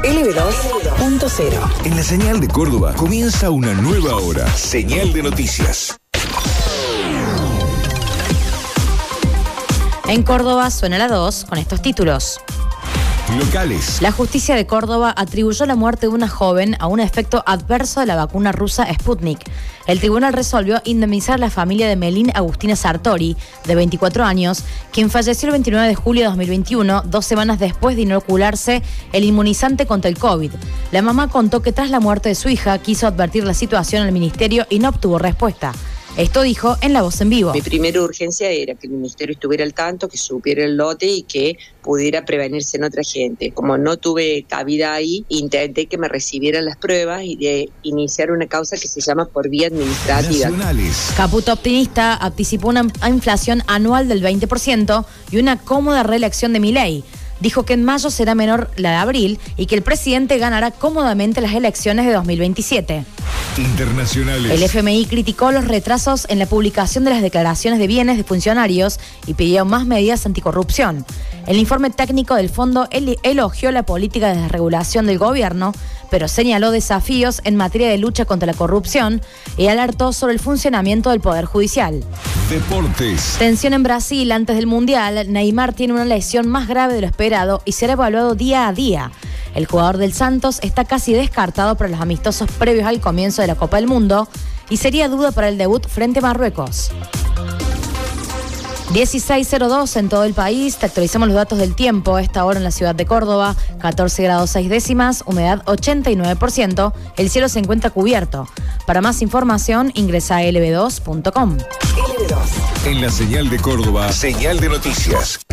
LB2.0. En la señal de Córdoba comienza una nueva hora. Señal de noticias. En Córdoba suena la 2 con estos títulos. Locales. La justicia de Córdoba atribuyó la muerte de una joven a un efecto adverso de la vacuna rusa Sputnik. El tribunal resolvió indemnizar a la familia de Melín Agustina Sartori, de 24 años, quien falleció el 29 de julio de 2021, 2 semanas después de inocularse el inmunizante contra el COVID. La mamá contó que tras la muerte de su hija quiso advertir la situación al ministerio y no obtuvo respuesta. Esto dijo en La Voz en Vivo. Mi primera urgencia era que el ministerio estuviera al tanto, que supiera el lote y que pudiera prevenirse en otra gente. Como no tuve cabida ahí, intenté que me recibieran las pruebas y de iniciar una causa que se llama por vía administrativa. Nacionales. Caputo Optimista anticipó una inflación anual del 20% y una cómoda reelección de Milei. Dijo que en mayo será menor la de abril y que el presidente ganará cómodamente las elecciones de 2027. Internacionales. El FMI criticó los retrasos en la publicación de las declaraciones de bienes de funcionarios y pidió más medidas anticorrupción. El informe técnico del fondo elogió la política de desregulación del gobierno, pero señaló desafíos en materia de lucha contra la corrupción y alertó sobre el funcionamiento del Poder Judicial. Deportes. Tensión en Brasil antes del Mundial. Neymar tiene una lesión más grave de lo esperado y será evaluado día a día. El jugador del Santos está casi descartado para los amistosos previos al comienzo de la Copa del Mundo y sería duda para el debut frente a Marruecos. 16:02 en todo el país. Te actualizamos los datos del tiempo. A esta hora en la ciudad de Córdoba, 14 grados 6 décimas, humedad 89%. El cielo se encuentra cubierto. Para más información, ingresa a lb2.com. LB2. En la señal de Córdoba, señal de noticias.